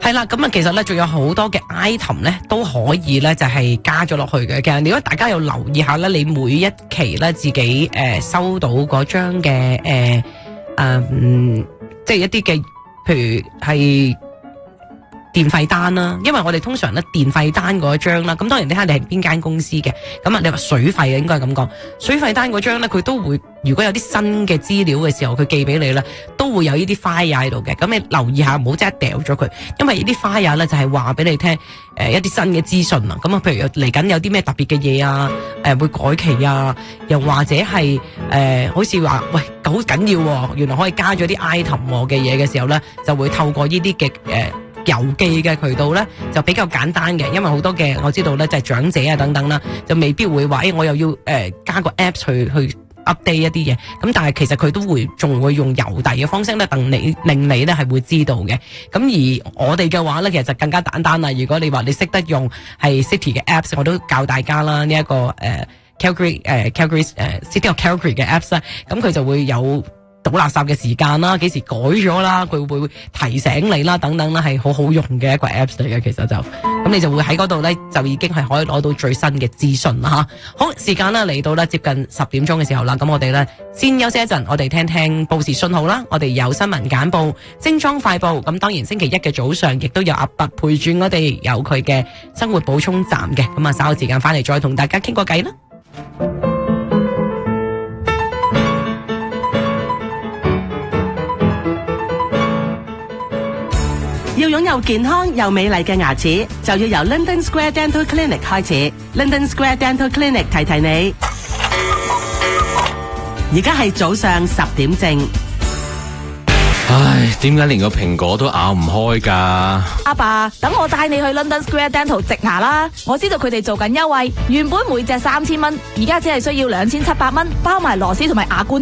係啦，咁啊，其實咧仲有好多嘅 item 咧都可以咧就係加咗落去嘅。其實如果大家要留意下咧，你每一期咧自己收到嗰張嘅即係一啲嘅，譬如係電費單啦，因為我哋通常咧電費單嗰張啦，咁當然睇下你係邊間公司嘅，咁啊你話水費應該係咁講，水費單嗰張咧佢都會，如果有啲新嘅資料嘅時候，佢寄俾你咧，都會有呢啲 file 喺度嘅，咁你留意下，唔好即刻掉咗佢，因為呢啲 file 咧就係話俾你聽，一啲新嘅資訊啊，咁啊，譬如嚟緊有啲咩特別嘅嘢啊，會改期啊，又或者係好似話喂好緊要喎，原來可以加咗啲 item 嘅嘢嘅時候咧，就會透過呢啲嘅郵寄嘅渠道咧就比較簡單嘅，因為好多嘅我知道咧就係長者啊等等啦，就未必會話我又要加個 apps 去 update 一啲嘢，咁但係其實佢都會仲會用郵遞嘅方式咧，令你咧係會知道嘅。咁而我哋嘅話咧，其實就更加簡單啦。如果你話你識得用係 City 嘅 apps， 我都教大家啦，呢一個Calgary City of Calgary 嘅 apps 咧，咁佢就會有倒垃圾嘅時間啦，幾時改咗啦，佢會提醒你啦，等等啦，係好好用嘅一個 apps 嚟嘅。其實就咁你就會喺嗰度咧，就已經係可以攞到最新嘅資訊啦吓。好，時間啦嚟到咧接近10點鐘嘅時候啦，咁我哋咧先休息一陣，我哋聽聽報時信號啦。我哋有新聞簡報、精裝快報，咁當然星期一嘅早上亦都有阿伯陪住我哋，有佢嘅生活補充站嘅。咁啊稍後時間翻嚟再同大家傾個偈啦。 要擁有健康又美麗嘅牙齒，就要由 London Square Dental Clinic 開始。London Square Dental Clinic 提提你，而家係早上10點正。 唉，點解連個蘋果都咬唔開㗎？ 阿爸，等我帶你去 London Square Dental 植牙啦！我知道佢哋做緊優惠，原本每隻3000蚊，而家只係需要2700蚊，包埋螺絲同埋牙冠。